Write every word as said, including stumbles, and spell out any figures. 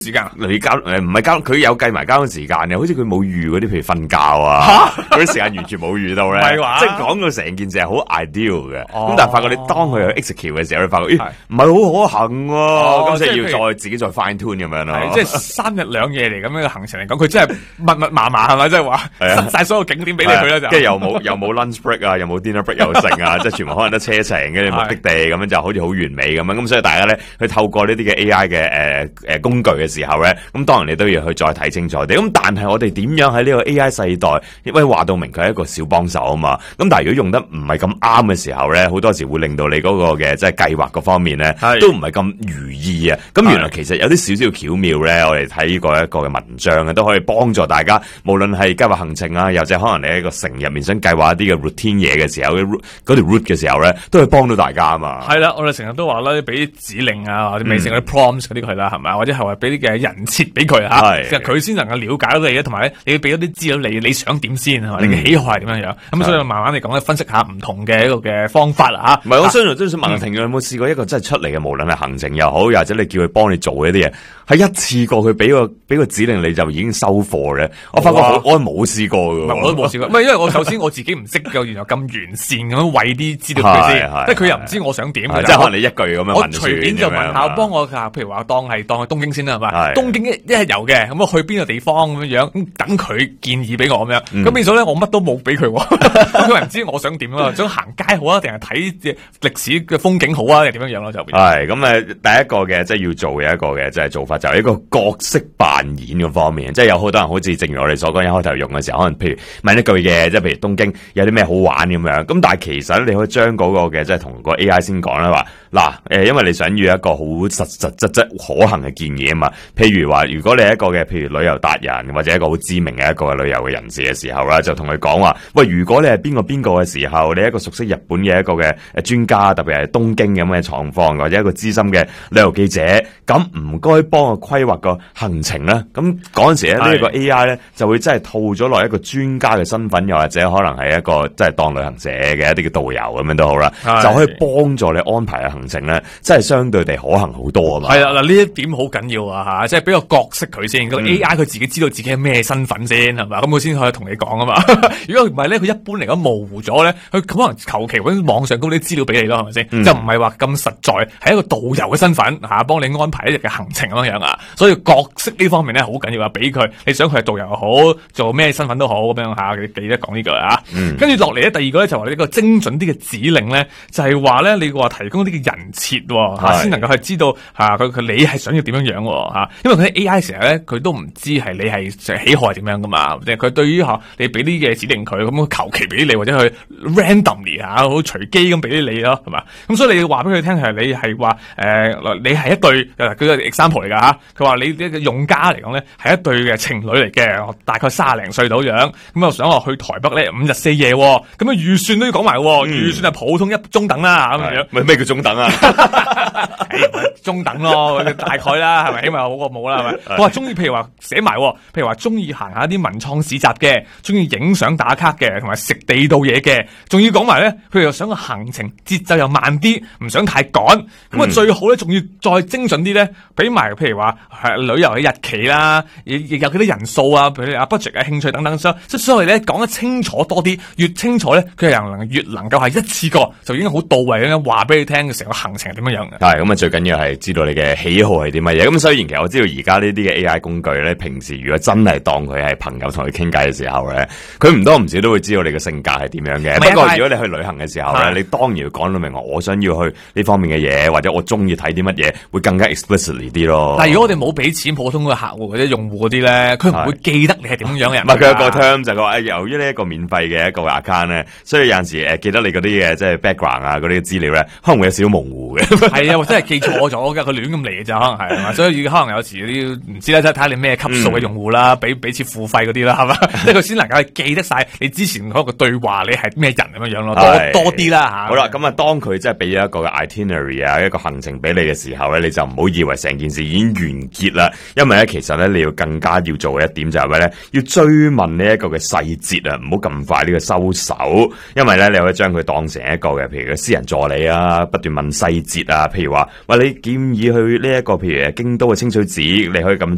時間你交誒唔係交，佢有計埋交通時間嘅，好似佢冇預嗰啲，譬如瞓覺啊，嗰啲時間完全冇預到咧，即係講到成件事係好 ideal 嘅。咁、哦、但係發覺你當佢去 execute 嘅時候，你發覺咦唔係好可行喎、啊，咁、哦、即係要再自己再 fine tune 咁樣咯。 即係三日兩夜嚟咁樣嘅行程嚟講，佢真係密密麻麻係咪？即係話塞晒所有景點俾你去啦就。 跟住又冇又冇 lunch break 啊，又冇 dinner break 又剩啊，即係全部可能得車程跟住目的地咁樣，就好似好完美咁樣。咁所以大家咧去透過呢啲嘅 A I 嘅誒誒工具嘅時候咧，咁當然你都要去再睇清楚啲。咁但係我哋點樣喺呢個 A I 世代，因為話到明佢係一個小幫手啊嘛。咁但係如果用得唔係咁啱嘅時候咧，好多時會令到你嗰個嘅即係計劃嗰方面咧，都唔係咁如意啊。咁原來其實有啲少少巧妙咧，我哋睇過一個嘅文章啊，都可以幫助大家，無論係計劃行程啊，又或者可能你喺個城入面想計劃一啲嘅 routine 嘢嘅時候，嗰條 route 嘅時候咧，都係幫到大家啊嘛。 係啦，我哋成日都話啦，俾啲指令啊，或者未成嗰啲 prompts 嗰啲佢啦，係咪？或者係話俾啲嘅人設俾佢吓，其實佢先能夠了解到你嘅，同埋咧，你要俾咗啲資料你，你想點先係嘛？你嘅喜好係點樣樣？咁所以慢慢嚟講咧，分析下唔同嘅一個嘅方法啦吓。 唔係，我相信都想問下聽眾有冇試過一個真係出嚟嘅，無論係行程又好，又或者你叫佢幫你做嘅啲嘢，係一次過佢俾個俾個指令你就已經收貨咧？我發覺我我冇試過嘅， 我都冇試過。唔係因為我首先我自己唔識嘅，原來咁完善咁樣餵啲資料佢先，即係佢又唔知我想點。 即係可能你一句咁樣問， 我隨便就問下，幫我譬如話當係當係東京先啦，係咪？東京一一係有嘅，咁我去邊個地方咁樣樣，咁等佢建議俾我咁樣。咁、嗯、變咗咧，我乜都冇俾佢，咁佢唔知我想點啊？想行街好啊，定係睇歷史嘅風景好啊，定係點樣樣咯？就係咁誒，第一個嘅即係要做嘅一個嘅即係做法，就係一個角色扮演嘅方面。即係有好多人好似正如我哋所講，一開頭用嘅時候，可能譬如問一句嘢，即係譬如東京有啲咩好玩咁樣。咁但係其實你可以將嗰個嘅即係同個 A I 先講啦，話嗱誒，因為你想要一個好實實質質可行嘅建議啊嘛。譬如話，如果你係一個嘅譬如旅遊達人或者一個好知名嘅一個旅遊嘅人士嘅時候啦，就同佢講話，喂，如果你係邊個邊個嘅時候，你係一個熟悉日本嘅一個嘅誒專家，特別係東京咁嘅狀況，或者一個資深嘅旅遊記者，咁唔該幫我規劃個行程啦。咁嗰陣時咧，呢一個 A I 咧就會真係套咗落一個專家嘅身份，又或者可能係一個即係當旅行社嘅一啲嘅導遊咁樣都好啦，就可以幫助你安排嘅行程咧，真係相對地可行好多啊嘛。 係啦，嗱呢一點好緊要啊吓，即係俾個角色佢先，個 A I 佢自己知道自己係咩身份先係嘛，咁佢先可以同你講啊嘛。如果唔係咧，佢一般嚟講模糊咗咧，佢可能求其搵網上嗰啲資料俾你咯，係咪先？嗯、就唔係話咁實在，係一個導遊嘅身份吓，幫你安排一日嘅行程咁樣樣啊。所以角色呢方面咧好緊要啊，俾佢你想佢係導遊又好，做咩身份都好咁樣吓，記得講呢句啊。跟住落嚟咧，第二個咧就話呢個精準啲嘅指令咧，就係話咧你話提供啲嘅人設吓，先能夠係知道吓佢佢你係想要點樣樣吓，因為佢喺 A I 成日咧佢都唔知係你係喜好係點樣噶嘛，即係佢對於吓你俾啲嘅指令佢咁求其俾你，或者去 randomly 吓好隨機咁俾啲你咯，係嘛？咁所以你要話俾佢聽係你係話誒你係一對佢個 example 嚟噶吓，佢話你呢個用家嚟講咧係一對嘅情侶嚟嘅，大概卅零歲到樣，咁啊想話去台北咧五日四夜，咁啊預算都要講埋，預算係普通一中等啦咁樣。 咪咩叫中等啊？ 中等咯，大概啦，係咪？起碼好過冇啦，係咪？我話中意，譬如話寫埋，譬如話中意行下啲文創市集嘅，中意影相打卡嘅，同埋食地道嘢嘅，仲要講埋咧，譬如想個行程節奏又慢啲，唔想太趕，咁啊、嗯、最好咧，仲要再精準啲咧，俾埋譬如話係旅遊嘅日期啦，亦亦有幾多人數啊，譬如啊 budget 嘅興趣等等，所以所以咧講得清楚多啲，越清楚咧，佢又能越能夠係一次過就已經好到位咁樣話俾你聽，成個行程係點樣樣嘅。 係咁啊，最緊要係知道你嘅喜好係啲乜嘢。咁雖然其實我知道而家呢啲嘅 A I 工具咧，平時如果真係當佢係朋友同佢傾偈嘅時候咧，佢唔多唔少都會知道你嘅性格係點樣嘅。不過如果你去旅行嘅時候咧，你當然要講到明我想要去呢方面嘅嘢，或者我中意睇啲乜嘢，會更加 explicitly 啲咯。 但係如果我哋冇俾錢普通嘅客戶或者用戶嗰啲咧，佢唔會記得你係點樣嘅人。 唔係佢有個 term 就係話，由於呢一個免費嘅一個 account 咧，所以有陣時誒記得你嗰啲嘢，即係 background 啊嗰啲資料咧，可能會有少少模糊嘅。係啊，或者係記錯咗嘅，佢亂咁嚟嘅就可能係，所以可能有時啲唔知啦，即係睇下你咩級數嘅用戶啦，俾俾次付費嗰啲啦，係嘛，即係佢先能夠記得晒你之前嗰個對話，你係咩人咁樣樣咯，多多啲啦吓。 好啦，咁啊，當佢真係俾咗一個 itinerary 啊，一個行程俾你嘅時候咧，你就唔好以為成件事已經完結啦，因為咧其實咧你要更加要做嘅一點就係咩咧，要追問呢一個嘅細節啊，唔好咁快呢個收手，因為咧你可以將佢當成一個嘅，譬如個私人助理啊，不斷問細節啊，譬如話喂，你建議去呢一個譬如京都嘅清水寺，你可以咁